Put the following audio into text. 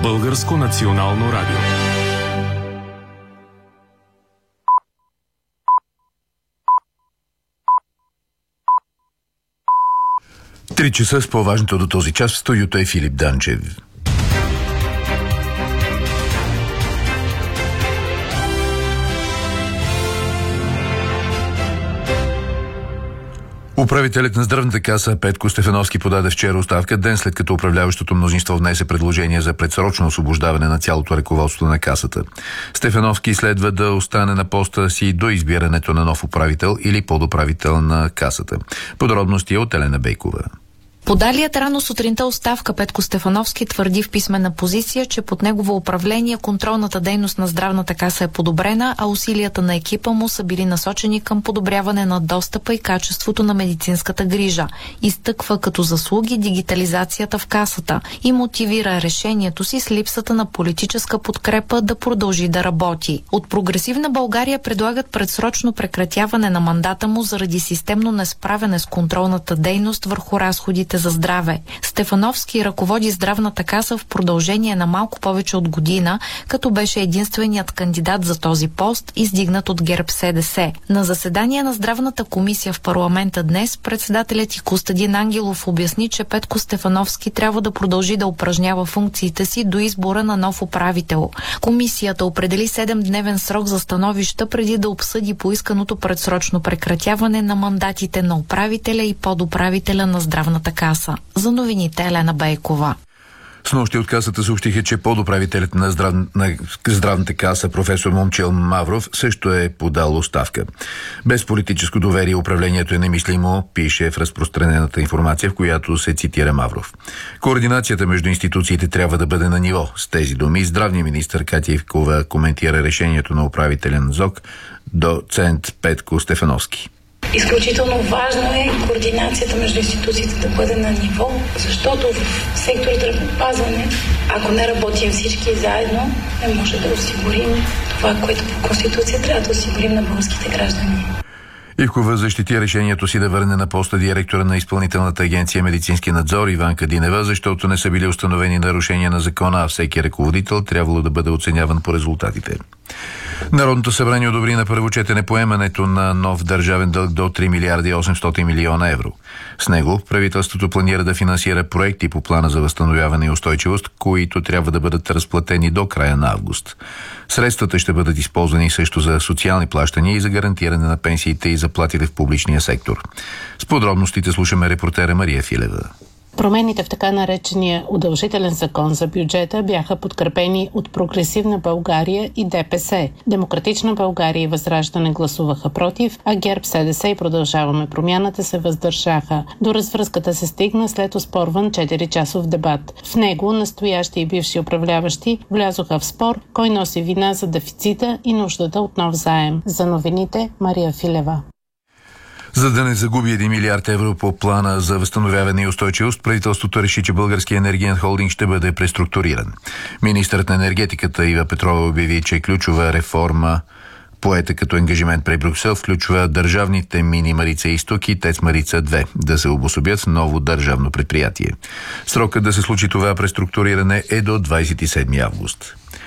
Българско национално радио. Три часа с по-важното до този час в студиото е Филип Данчев. Управителят на здравната каса Петко Стефановски подаде вчера оставка, ден след като управляващото мнозинство внесе предложение за предсрочно освобождаване на цялото ръководство на касата. Стефановски следва да остане на поста си до избирането на нов управител или подуправител на касата. Подробности от Елена Бейкова. Подалият рано сутринта оставка Петко Стефановски твърди в писмена позиция, че под негово управление контролната дейност на здравната каса е подобрена, а усилията на екипа му са били насочени към подобряване на достъпа и качеството на медицинската грижа. Изтъква като заслуги дигитализацията в касата и мотивира решението си с липсата на политическа подкрепа да продължи да работи. От Прогресивна България предлагат предсрочно прекратяване на мандата му заради системно несправяне с контролната дейност върху разходите за здраве. Стефановски ръководи здравната каса в продължение на малко повече от година, като беше единственият кандидат за този пост, издигнат от ГЕРБ-СДС. На заседание на здравната комисия в парламента днес председателят й Костадин Ангелов обясни, че Петко Стефановски трябва да продължи да упражнява функциите си до избора на нов управител. Комисията определи 7-дневен срок за становища преди да обсъди поисканото предсрочно прекратяване на мандатите на управителя и подуправителя на здравната каса. За новините Елена Бейкова. Снощи от касата съобщиха, че подуправителят на здравната каса професор Момчил Мавров също е подал оставка. Без политическо доверие управлението е немислимо, пише в разпространената информация, в която се цитира Мавров. Координацията между институциите трябва да бъде на ниво. С тези думи здравният министър Катя Ивкова коментира решението на управителя на ЗОК доцент Петко Стефановски. Изключително важно е координацията между институциите да бъде на ниво, защото в сектора здравеопазване, ако не работим всички заедно, не може да осигурим това, което по Конституция трябва да осигурим на българските граждани. Ивкова защити решението си да върне на поста директора на Изпълнителната агенция Медицински надзор Иванка Динева, защото не са били установени нарушения на закона, а всеки ръководител трябвало да бъде оценяван по резултатите. Народното събрание одобри на първо четене поемането на нов държавен дълг до 3 милиарда и 800 милиона евро. С него правителството планира да финансира проекти по плана за възстановяване и устойчивост, които трябва да бъдат разплатени до края на август. Средствата ще бъдат използвани също за социални плащания и за гарантиране на пенсиите и заплатите в публичния сектор. С подробностите слушаме репортера Мария Филева. Промените в така наречения удължителен закон за бюджета бяха подкрепени от Прогресивна България и ДПС. Демократична България и Възраждане гласуваха против, а ГЕРБ-СДС и Продължаваме промяната се въздържаха. До развръзката се стигна след оспорван 4-часов дебат. В него настоящи и бивши управляващи влязоха в спор кой носи вина за дефицита и нуждата от нов заем. За новините Мария Филева. За да не загуби 1 милиард евро по плана за възстановяване и устойчивост, правителството реши, че Българския енергиен холдинг ще бъде преструктуриран. Министърът на енергетиката Ива Петрова обяви, че ключова реформа, поета като ангажимент при Брюксел, включва държавните мини Марица Изток и ТЕЦ Марица 2 да се обособят в ново държавно предприятие. Срокът да се случи това преструктуриране е до 27 август.